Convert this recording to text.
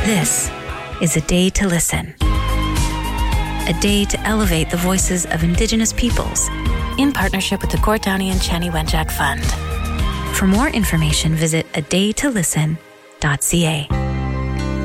This is A Day to Listen. A day to elevate the voices of Indigenous peoples in partnership with the Gord Downie and Chani Wenjack Fund. For more information, visit adaytolisten.ca.